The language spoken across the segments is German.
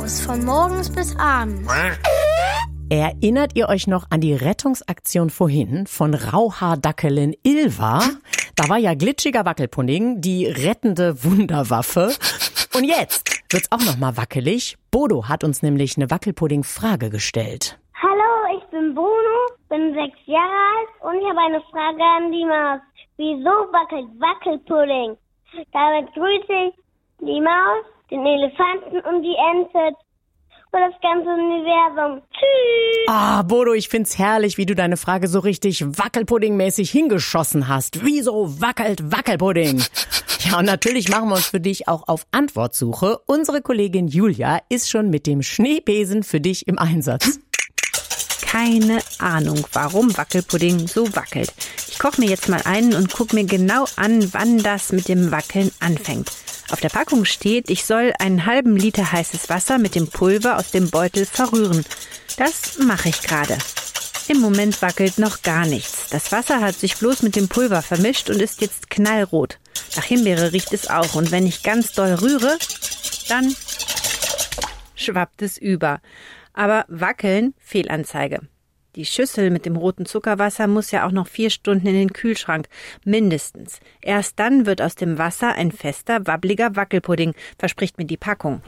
aus, von morgens bis abends. Erinnert ihr euch noch an die Rettungsaktion vorhin von Rauhaardackelin Ilva? Da war ja glitschiger Wackelpudding die rettende Wunderwaffe. Und jetzt wird's auch noch mal wackelig. Bodo hat uns nämlich eine Wackelpudding-Frage gestellt. Hallo, ich bin Bono, bin 6 Jahre alt und ich habe eine Frage an die Maus. Wieso wackelt Wackelpudding? Damit grüße ich die Maus, den Elefanten und die Ente und das ganze Universum. Tschüss! Ah, Bodo, ich find's herrlich, wie du deine Frage so richtig Wackelpudding-mäßig hingeschossen hast. Wieso wackelt Wackelpudding? Ja, und natürlich machen wir uns für dich auch auf Antwortsuche. Unsere Kollegin Julia ist schon mit dem Schneebesen für dich im Einsatz. Keine Ahnung, warum Wackelpudding so wackelt. Ich koche mir jetzt mal einen und gucke mir genau an, wann das mit dem Wackeln anfängt. Auf der Packung steht, ich soll einen halben Liter heißes Wasser mit dem Pulver aus dem Beutel verrühren. Das mache ich gerade. Im Moment wackelt noch gar nichts. Das Wasser hat sich bloß mit dem Pulver vermischt und ist jetzt knallrot. Nach Himbeere riecht es auch. Und wenn ich ganz doll rühre, dann schwappt es über. Aber wackeln, Fehlanzeige. Die Schüssel mit dem roten Zuckerwasser muss ja auch noch 4 Stunden in den Kühlschrank. Mindestens. Erst dann wird aus dem Wasser ein fester, wabbliger Wackelpudding, verspricht mir die Packung.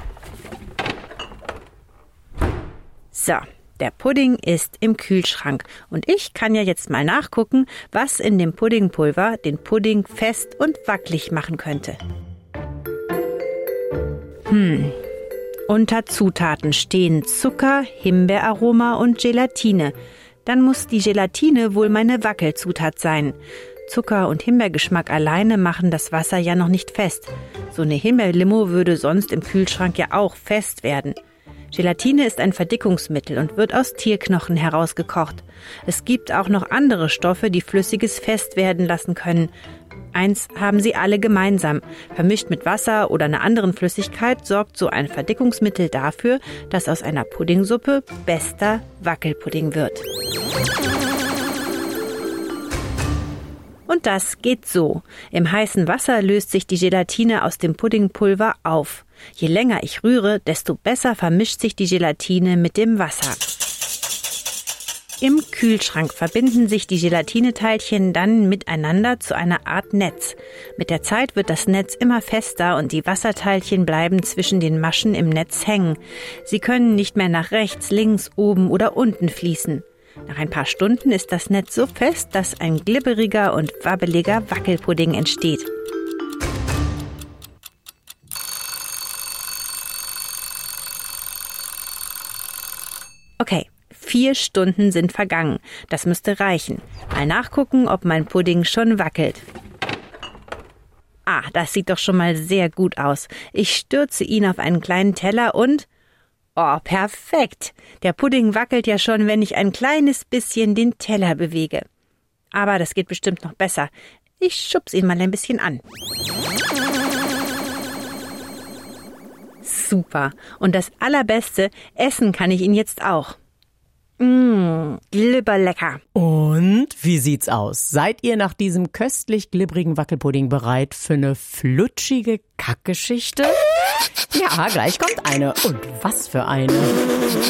So, der Pudding ist im Kühlschrank. Und ich kann ja jetzt mal nachgucken, was in dem Puddingpulver den Pudding fest und wackelig machen könnte. Unter Zutaten stehen Zucker, Himbeeraroma und Gelatine. Dann muss die Gelatine wohl meine Wackelzutat sein. Zucker und Himbeergeschmack alleine machen das Wasser ja noch nicht fest. So eine Himbeerlimo würde sonst im Kühlschrank ja auch fest werden. Gelatine ist ein Verdickungsmittel und wird aus Tierknochen herausgekocht. Es gibt auch noch andere Stoffe, die Flüssiges fest werden lassen können. Eins haben sie alle gemeinsam. Vermischt mit Wasser oder einer anderen Flüssigkeit sorgt so ein Verdickungsmittel dafür, dass aus einer Puddingsuppe bester Wackelpudding wird. Und das geht so. Im heißen Wasser löst sich die Gelatine aus dem Puddingpulver auf. Je länger ich rühre, desto besser vermischt sich die Gelatine mit dem Wasser. Im Kühlschrank verbinden sich die Gelatineteilchen dann miteinander zu einer Art Netz. Mit der Zeit wird das Netz immer fester und die Wasserteilchen bleiben zwischen den Maschen im Netz hängen. Sie können nicht mehr nach rechts, links, oben oder unten fließen. Nach ein paar Stunden ist das Netz so fest, dass ein glibberiger und wabbeliger Wackelpudding entsteht. Okay. 4 Stunden sind vergangen. Das müsste reichen. Mal nachgucken, ob mein Pudding schon wackelt. Ah, das sieht doch schon mal sehr gut aus. Ich stürze ihn auf einen kleinen Teller und... Oh, perfekt! Der Pudding wackelt ja schon, wenn ich ein kleines bisschen den Teller bewege. Aber das geht bestimmt noch besser. Ich schubse ihn mal ein bisschen an. Super. Und das Allerbeste, essen kann ich ihn jetzt auch. Glibberlecker. Und wie sieht's aus? Seid ihr nach diesem köstlich glibbrigen Wackelpudding bereit für eine flutschige Kackgeschichte? Ja, gleich kommt eine. Und was für eine.